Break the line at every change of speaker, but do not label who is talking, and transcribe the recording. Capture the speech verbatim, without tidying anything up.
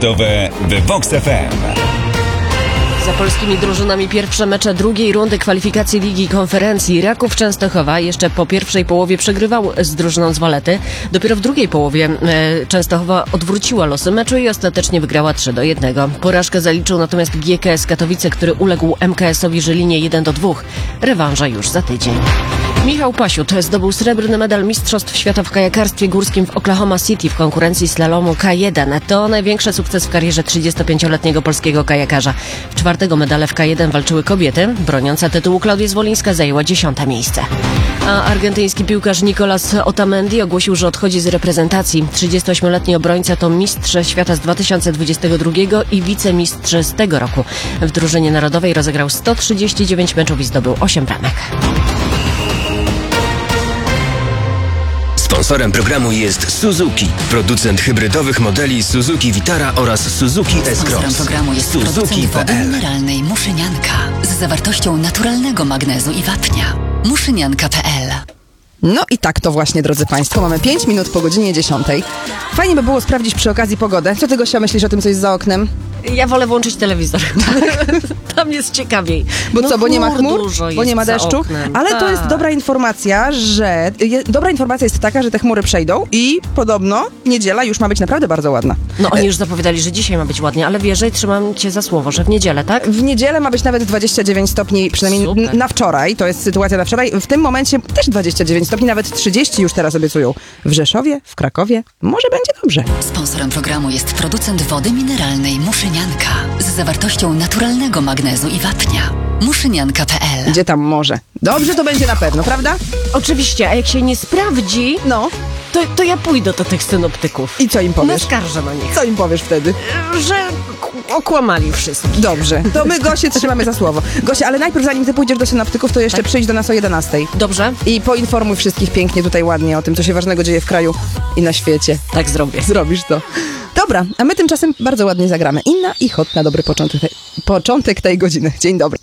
sportowe w Vox F M.
Za polskimi drużynami pierwsze mecze drugiej rundy kwalifikacji Ligi Konferencji. Raków Częstochowa jeszcze po pierwszej połowie przegrywał z drużyną z Valety. Dopiero w drugiej połowie e, Częstochowa odwróciła losy meczu i ostatecznie wygrała trzy do jednego. Porażkę zaliczył natomiast G K S Katowice, który uległ M K S-owi Żylinie jeden do dwóch. Rewanża już za tydzień. Michał Pasiut zdobył srebrny medal Mistrzostw Świata w kajakarstwie górskim w Oklahoma City w konkurencji slalomu K jeden. To największy sukces w karierze trzydziestopięcioletniego polskiego kajakarza. W czwartego medale w K jeden walczyły kobiety. Broniąca tytułu Klaudia Zwolińska zajęła dziesiąte miejsce. A argentyński piłkarz Nicolas Otamendi ogłosił, że odchodzi z reprezentacji. trzydziestoośmioletni obrońca to mistrz świata z dwa tysiące dwudziestego drugiego i wicemistrz z tego roku. W drużynie narodowej rozegrał sto trzydzieści dziewięć meczów i zdobył osiem bramek.
Sponsorem programu jest Suzuki, producent hybrydowych modeli Suzuki Vitara oraz Suzuki S-Cross.
Sponsorem programu jest producent wody mineralnej Muszynianka z zawartością naturalnego magnezu i wapnia. Muszynianka kropka p l.
No i tak to właśnie, drodzy Państwo, mamy pięć minut po godzinie dziesiątej. Fajnie by było sprawdzić przy okazji pogodę. Co ty, Gosia, myślisz o tym, co jest za oknem?
Ja wolę włączyć telewizor. Tam jest ciekawiej.
Bo
no
co, bo nie ma chmur? Bo nie ma deszczu?
Oknem.
Ale
tak.
to jest dobra informacja, że... Je, dobra informacja jest taka, że te chmury przejdą i podobno niedziela już ma być naprawdę bardzo ładna.
No oni już zapowiadali, że dzisiaj ma być ładnie, ale wierzę i trzymam cię za słowo, że w niedzielę, tak?
W niedzielę ma być nawet dwadzieścia dziewięć stopni, przynajmniej
Super.
na wczoraj. To jest sytuacja na wczoraj. W tym momencie też dwadzieścia dziewięć stopni, nawet trzydzieści już teraz obiecują. W Rzeszowie, w Krakowie. Może będzie dobrze.
Sponsorem programu jest producent wody mineralnej Muszynianka z zawartością naturalnego magnezu i wapnia. Muszynianka kropka p l.
Gdzie tam może? Dobrze to będzie na pewno, prawda?
Oczywiście, a jak się nie sprawdzi,
No.
to, to ja pójdę do tych synoptyków.
I co im powiesz?
Naskarżę na nich,
Co im powiesz wtedy?
że k- okłamali wszystkich.
Dobrze, to my Gosię trzymamy za słowo. Gosia, ale najpierw zanim ty pójdziesz do synoptyków, to jeszcze
Tak.
przyjdź do nas o jedenastej.
Dobrze?
I poinformuj wszystkich pięknie tutaj ładnie o tym, co się ważnego dzieje w kraju i na świecie.
Tak zrobię.
Zrobisz to. Dobra, a my tymczasem bardzo ładnie zagramy. Inna i Hot na dobry początek, początek tej godziny. Dzień dobry.